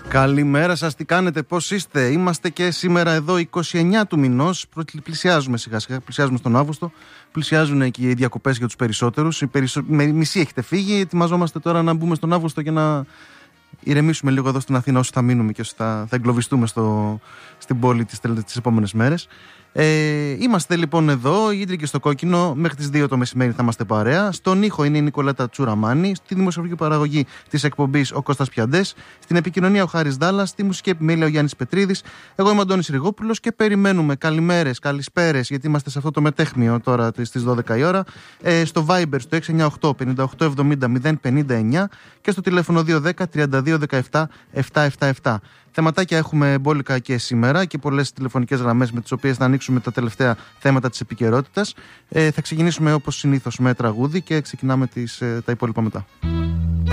Καλημέρα σας, τι κάνετε, πώς είστε? Είμαστε και σήμερα εδώ 29 του μηνός. Πλησιάζουμε σιγά σιγά, πλησιάζουμε στον Αύγουστο. Πλησιάζουν και οι διακοπές για τους περισσότερους. Μισή έχετε φύγει. Ετοιμαζόμαστε τώρα να μπούμε στον Αύγουστο και να ηρεμήσουμε λίγο εδώ στην Αθήνα, όσοι θα μείνουμε και όσοι θα εγκλωβιστούμε στην πόλη τις επόμενες μέρες. Είμαστε λοιπόν εδώ, οι ίδρυοι στο κόκκινο, μέχρι τις 2 το μεσημέρι θα είμαστε παρέα. Στον ήχο είναι η Νικολέτα Τσουραμάνη, στη δημοσιογραφική παραγωγή της εκπομπής ο Κώστας Πιαντές, στην επικοινωνία ο Χάρης Δάλλας, στη μουσική επιμέλεια ο Γιάννης Πετρίδης. Εγώ είμαι ο Αντώνης Ριγόπουλος και περιμένουμε καλημέρες, καλησπέρες, γιατί είμαστε σε αυτό το μετέχμιο τώρα στις 12 η ώρα. Στο Viber στο 698 58 70 059 και στο τηλέφωνο 210 32 17 777. Θεματάκια έχουμε μπόλικα και σήμερα και πολλές τηλεφωνικές γραμμές με τις οποίες θα ανοίξουμε τα τελευταία θέματα της επικαιρότητας. Θα ξεκινήσουμε όπως συνήθως με τραγούδι και ξεκινάμε τα υπόλοιπα μετά.